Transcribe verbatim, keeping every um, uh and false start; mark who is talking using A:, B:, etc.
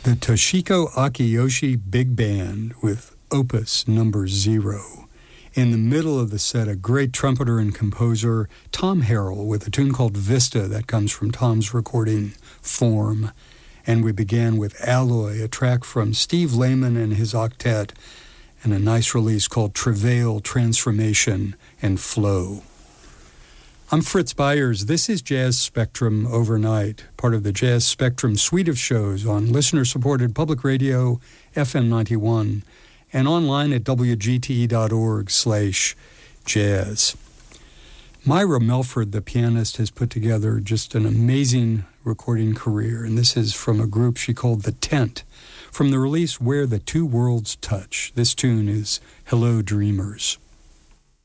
A: The Toshiko Akiyoshi Big Band with Opus Number Zero. In the middle of the set, a great trumpeter and composer, Tom Harrell, with a tune called Vista that comes from Tom's recording Form. And we began with Alloy, a track from Steve Lehman and his octet, and a nice release called Travail, Transformation, and Flow. I'm Fritz Byers. This is Jazz Spectrum Overnight, part of the Jazz Spectrum suite of shows on listener-supported public radio, F M ninety-one, and online at W G T E dot org slash jazz. Myra Melford, the pianist, has put together just an amazing recording career, and this is from a group she called The Tent, from the release Where the Two Worlds Touch. This tune is Hello Dreamers.